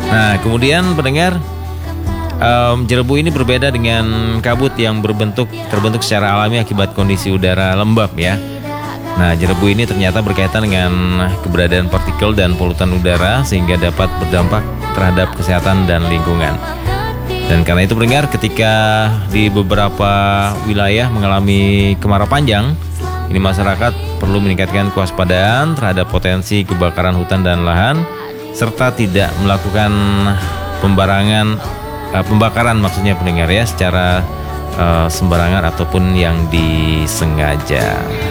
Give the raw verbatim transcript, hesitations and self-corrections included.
Nah, kemudian pendengar, um, jerebu ini berbeda dengan kabut yang berbentuk terbentuk secara alami akibat kondisi udara lembab ya. Nah, jerebu ini ternyata berkaitan dengan keberadaan partikel dan polutan udara sehingga dapat berdampak terhadap kesehatan dan lingkungan. Dan karena itu pendengar, ketika di beberapa wilayah mengalami kemarau panjang, ini masyarakat perlu meningkatkan kewaspadaan terhadap potensi kebakaran hutan dan lahan, serta tidak melakukan pembarangan, uh, pembakaran maksudnya pendengar ya, secara uh, sembarangan ataupun yang disengaja.